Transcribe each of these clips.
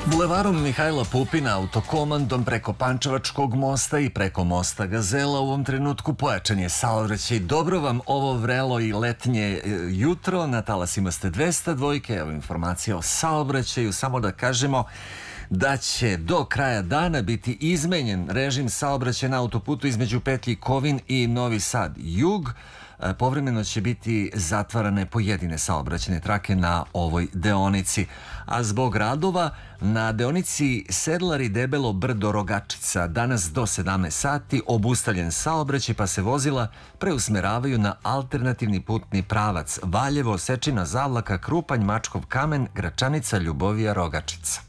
Bulevarom Mihajla Pupina autokomandom preko Pančevačkog mosta i preko mosta Gazela u ovom trenutku pojačan je saobraćaj. Dobro vam ovo vrelo i letnje jutro, na talasima ste 202. Evo informacija o saobraćaju, samo da kažemo da će do kraja dana biti izmenjen režim saobraćaja na autoputu između petlji Kovin i Novi Sad Jug. Povremeno će biti zatvarane pojedine saobraćajne trake na ovoj deonici, a zbog radova na deonici Sedlari Debelo Brdo Rogačica danas do 17 sati obustavljen saobraćaj, pa se vozila preusmeravaju na alternativni putni pravac Valjevo, Sečina, Zavlaka, Krupanj, Mačkov Kamen, Gračanica, Ljubovija, Rogačica.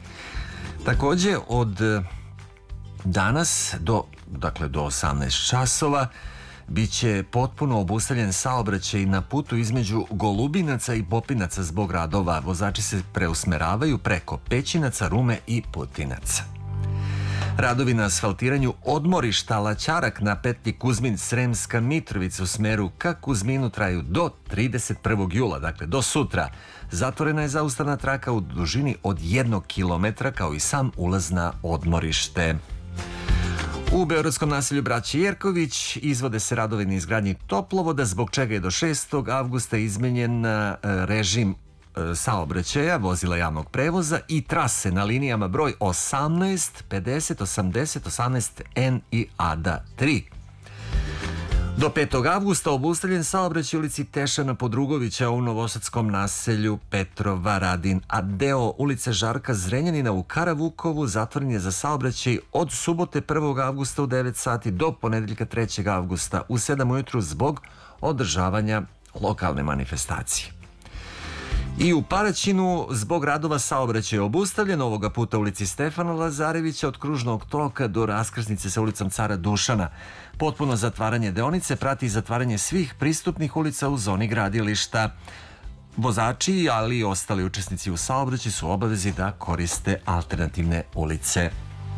Takođe od danas do 18 časova biće potpuno obustavljen saobraćaj na putu između Golubinaca i Popinaca zbog radova. Vozači se preusmeravaju preko Pećinaca, Rume i Putinaca. Radovi na asfaltiranju odmorišta Laćarak na petlji Kuzmin-Sremska Mitrovica u smeru ka Kuzminu traju do 31. jula, dakle do sutra. Zatvorena je zaustavna traka u dužini od 1 kilometra kao i sam ulaz na odmorište. U beogradskom naselju Braće Jerković izvode se radovi na izgradnji toplovoda, zbog čega je do 6. avgusta izmenjen režim saobraćaja, vozila javnog prevoza i trase na linijama broj 18, 50, 80, 18N i ADA 3. Do 5. avgusta obustavljen saobraćaj ulici Tešana Podrugovića u novosadskom naselju Petrova Radin, a deo ulice Žarka Zrenjanina u Karavukovu zatvoren je za saobraćaj od subote 1. avgusta u 9 sati do ponedeljka 3. avgusta u 7 ujutru zbog održavanja lokalne manifestacije. I u Paraćinu zbog radova saobraćaj je obustavljen, ovoga puta ulici Stefana Lazarevića od kružnog toka do raskrsnice sa ulicom Cara Dušana. Potpuno zatvaranje deonice prati zatvaranje svih pristupnih ulica u zoni gradilišta. Vozači, ali i ostali učesnici u saobraćaju su obavezi da koriste alternativne ulice.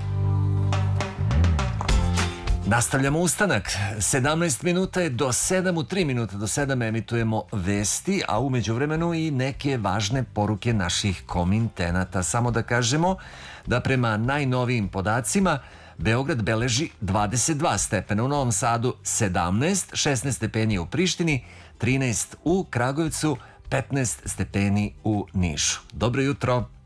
Nastavljamo ustanak. 17 minuta je do 7, u 3 minuta do 7 emitujemo vesti, a u međuvremenu i neke važne poruke naših komitenata. Samo da kažemo da prema najnovijim podacima Beograd beleži 22 stepena, u Novom Sadu 17, 16 stepeni u Prištini, 13 u Kragujevcu, 15 stepeni u Nišu. Dobro jutro!